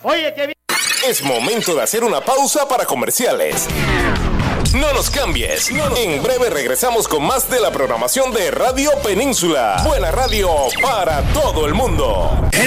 Oye, qué bien. Es momento de hacer una pausa para comerciales. No nos cambies. En breve regresamos con más de la programación de Radio Península. Buena radio para todo el mundo.